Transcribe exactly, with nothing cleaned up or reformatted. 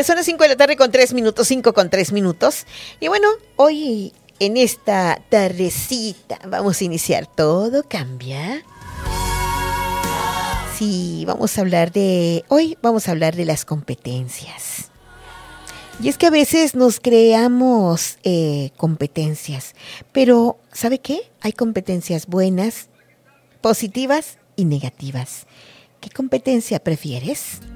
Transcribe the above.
son las cinco de la tarde con tres minutos, cinco con tres minutos. Y bueno, hoy en esta tardecita vamos a iniciar Todo Cambia. Sí, vamos a hablar de... Hoy vamos a hablar de las competencias. Y es que a veces nos creamos eh, competencias, pero ¿sabe qué? Hay competencias buenas, positivas y negativas. ¿Qué competencia prefieres?